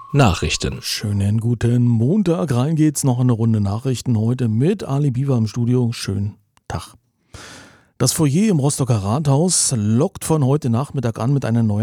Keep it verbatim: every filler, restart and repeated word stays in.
Nachrichten. Schönen guten Montag. Rein geht's noch eine Runde Nachrichten heute mit Ali Biber im Studio. Schönen Tag. Das Foyer im Rostocker Rathaus lockt von heute Nachmittag an mit einer neuen